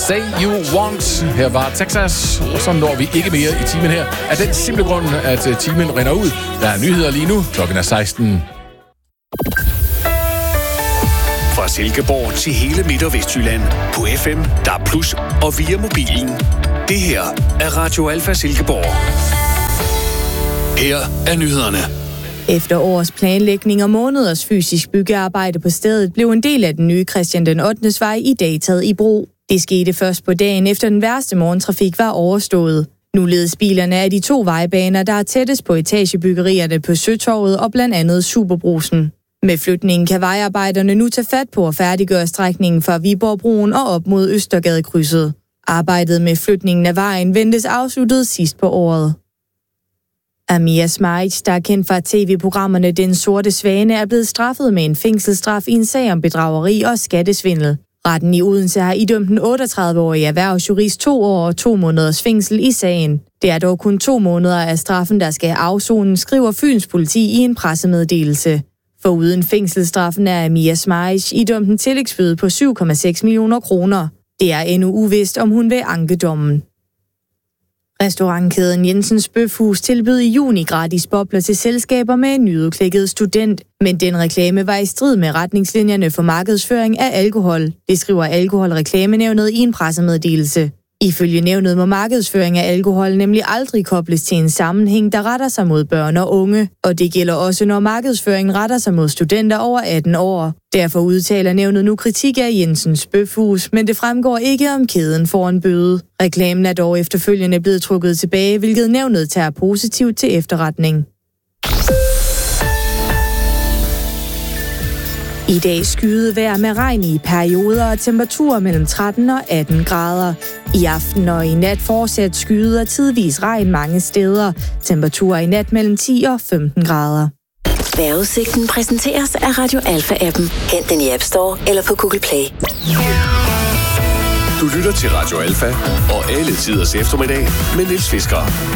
Say You Want. Her var Texas, og så når vi ikke mere i timen her. Af den simple grund, at timen rinder ud. Der er nyheder lige nu. Klokken er 16. Fra Silkeborg til hele Midt- og Vestjylland. På FM, DAB+, og via mobilen. Det her er Radio Alfa Silkeborg. Her er nyhederne. Efter års planlægning og måneders fysisk byggearbejde på stedet, blev en del af den nye Christian den 8. vej i dag taget i brug. Det skete først på dagen efter den værste morgentrafik var overstået. Nu ledes bilerne af de 2 vejbaner, der er tættest på etagebyggerierne på Søtorvet og blandt andet Superbrusen. Med flytningen kan vejarbejderne nu tage fat på at færdiggøre strækningen fra Viborgbroen og op mod Østergadekrydset. Arbejdet med flytningen af vejen ventes afsluttet sidst på året. Amir Smajic, der er kendt fra tv-programmerne Den Sorte Svane, er blevet straffet med en fængselsstraf i en sag om bedrageri og skattesvindel. Retten i Odense har idømt den 38-årige erhvervsjurist 2 år og 2 måneders fængsel i sagen. Det er dog kun 2 måneder af straffen, der skal afsonen, skriver Fyns politi i en pressemeddelelse. Foruden fængselsstraffen er Amir Smajic idømt en tillægsbøde på 7,6 millioner kroner. Det er endnu uvist, om hun vil anke dommen. Restaurantkæden Jensens Bøfhus tilbød i juni gratis bobler til selskaber med en nyudklækket student, men den reklame var i strid med retningslinjerne for markedsføring af alkohol. Det skriver Alkoholreklamenævnet i en pressemeddelelse. Ifølge nævnet må markedsføring af alkohol nemlig aldrig kobles til en sammenhæng, der retter sig mod børn og unge, og det gælder også, når markedsføringen retter sig mod studenter over 18 år. Derfor udtaler nævnet nu kritik af Jensens Bøfhus, men det fremgår ikke, om kæden får en bøde. Reklamen er dog efterfølgende blevet trukket tilbage, hvilket nævnet tager positivt til efterretning. I dag skyet vejr med regn i perioder og temperaturer mellem 13 og 18 grader. I aften og i nat fortsat skyet og tidvis regn mange steder. Temperaturer i nat mellem 10 og 15 grader. Vejrudsigten præsenteres af Radio Alfa-appen. Hent den i App Store eller på Google Play. Du lytter til Radio Alfa og alle tiders eftermiddag med Niels Fisker.